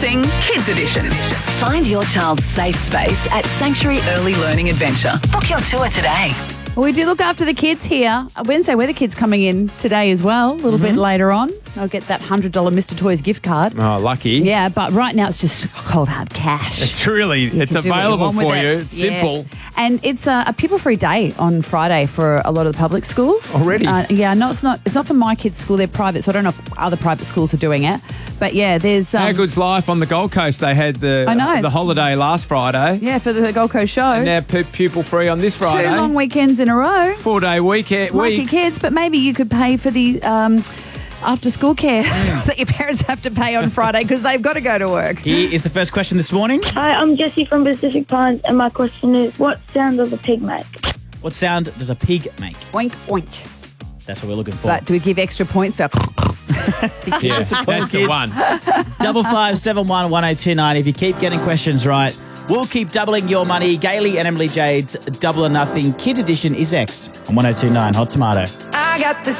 Nothing Kids Edition. Find your child's safe space at Sanctuary Early Learning Adventure. Book your tour today. Well, we do look after the kids here. Wednesday weather kids coming in today as well, a little bit later on. I'll get that $100 Mr. Toys gift card. Oh, lucky. Yeah, but right now it's just cold hard cash. It's available for you. It's simple. Yes. And it's a pupil-free day on Friday for a lot of the public schools. Already? Yeah, no, it's not. It's not for my kids' school. They're private, so I don't know if other private schools are doing it. But yeah, there's How good's life on the Gold Coast? They had the holiday last Friday. Yeah, for the Gold Coast show. And now pupil free on this Friday. 2 long weekends in a row. 4-day weeks. Lucky kids, but maybe you could pay for the after school care that your parents have to pay on Friday because they've got to go to work. Here is the first question this morning. Hi, I'm Jessie from Pacific Pines, and my question is, what sound does a pig make? What sound does a pig make? Oink, oink. That's what we're looking for. But do we give extra points for... Yeah, that's the one. 5571 1029. If you keep getting questions right, we'll keep doubling your money. Gailey and Emily Jade's Double or Nothing Kid Edition is next on 1029 Hot Tomato. I got the